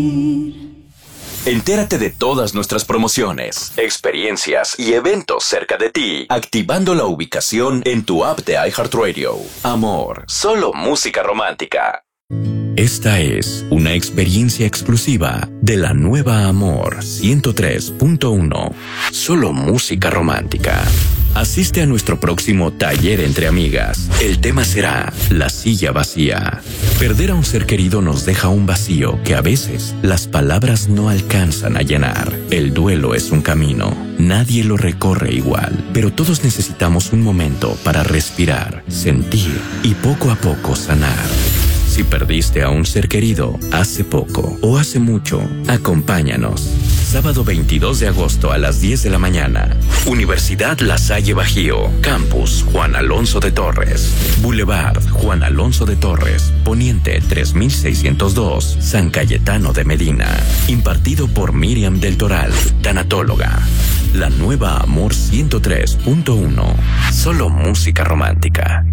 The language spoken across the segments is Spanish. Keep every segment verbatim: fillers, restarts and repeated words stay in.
Entérate de todas nuestras promociones, experiencias y eventos cerca de ti, activando la ubicación en tu app de iHeartRadio. Amor, solo música romántica. Esta es una experiencia exclusiva de la nueva Amor ciento tres punto uno. Solo música romántica. Asiste a nuestro próximo taller entre amigas. El tema será la silla vacía. Perder a un ser querido nos deja un vacío que a veces las palabras no alcanzan a llenar. El duelo es un camino. Nadie lo recorre igual, pero todos necesitamos un momento para respirar, sentir y poco a poco sanar. Si perdiste a un ser querido hace poco o hace mucho, acompáñanos. Sábado veintidós de agosto a las diez de la mañana. Universidad La Salle Bajío. Campus Juan Alonso de Torres. Boulevard Juan Alonso de Torres. Poniente tres mil seiscientos dos. San Cayetano de Medina. Impartido por Miriam del Toral, tanatóloga. La nueva Amor ciento tres punto uno. Solo música romántica.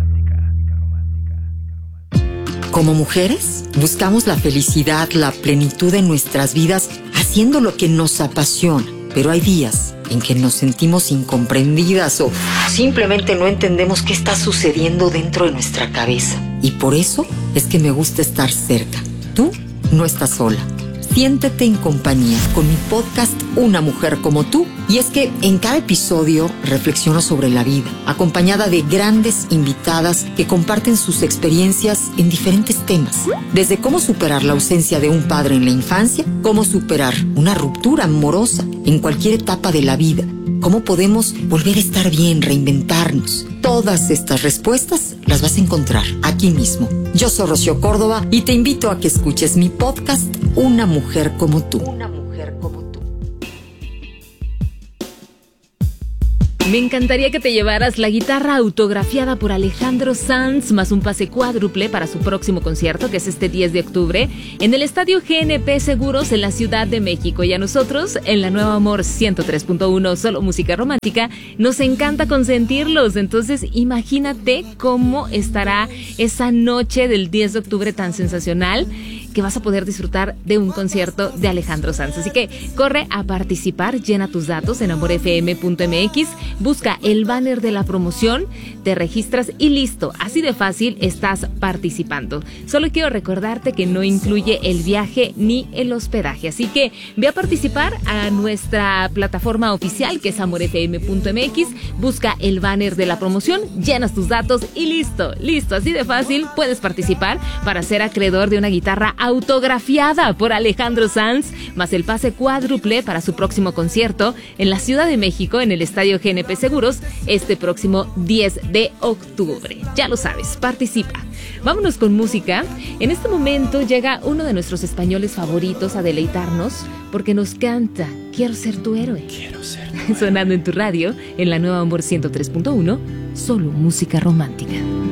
Como mujeres, buscamos la felicidad, la plenitud en nuestras vidas, haciendo lo que nos apasiona. Pero hay días en que nos sentimos incomprendidas o simplemente no entendemos qué está sucediendo dentro de nuestra cabeza. Y por eso es que me gusta estar cerca. Tú no estás sola. Siéntete en compañía con mi podcast Una Mujer Como Tú. Y es que en cada episodio reflexiono sobre la vida, acompañada de grandes invitadas que comparten sus experiencias en diferentes temas. Desde cómo superar la ausencia de un padre en la infancia, cómo superar una ruptura amorosa en cualquier etapa de la vida, cómo podemos volver a estar bien, reinventarnos. Todas estas respuestas las vas a encontrar aquí mismo. Yo soy Rocío Córdoba y te invito a que escuches mi podcast Una Mujer Como Tú. Una mujer como tú. Me encantaría que te llevaras la guitarra autografiada por Alejandro Sanz más un pase cuádruple para su próximo concierto, que es este diez de octubre, en el Estadio G N P Seguros en la Ciudad de México. Y a nosotros, en la nueva Amor ciento tres punto uno, solo música romántica, nos encanta consentirlos. Entonces, imagínate cómo estará esa noche del diez de octubre tan sensacional, que vas a poder disfrutar de un concierto de Alejandro Sanz. Así que corre a participar, llena tus datos en amor f m punto m x, busca el banner de la promoción, te registras y listo. Así de fácil estás participando. Solo quiero recordarte que no incluye el viaje ni el hospedaje. Así que ve a participar a nuestra plataforma oficial, que es amor f m punto m x, busca el banner de la promoción, llenas tus datos y listo, listo. Así de fácil puedes participar para ser acreedor de una guitarra autografiada por Alejandro Sanz, más el pase cuádruple para su próximo concierto en la Ciudad de México, en el Estadio G N P Seguros, este próximo diez de octubre. Ya lo sabes, participa. Vámonos con música. En este momento llega uno de nuestros españoles favoritos a deleitarnos, porque nos canta Quiero ser tu héroe. Quiero ser. Sonando en tu radio, en la nueva Amor ciento tres punto uno, solo música romántica.